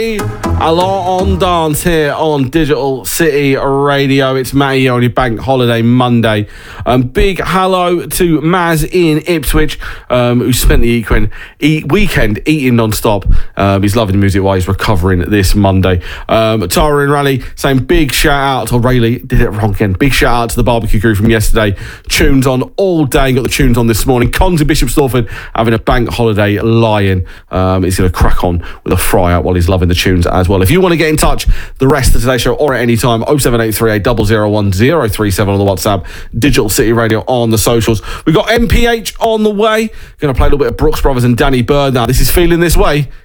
A lot on dance here on Digital City Radio. It's Matty on your bank holiday Monday. Big hello to Maz in Ipswich, who spent the weekend eating non-stop. He's loving the music while he's recovering this Monday. Tara in Raleigh saying big shout out to Rayleigh. Did it wrong again. Big shout out to the barbecue crew from yesterday. Tunes on all day. Got the tunes on this morning. Cons in Bishop Stortford having a bank holiday lion. He's going to crack on with a fry out while he's loving the tunes as well. If you want to get in touch the rest of today's show or at any time, 07838 001 037 on the WhatsApp, Digital City Radio on the socials. We've got MPH on the way. Going to play a little bit of Brooks Brothers and Danny Bird now. This is Feeling This Way.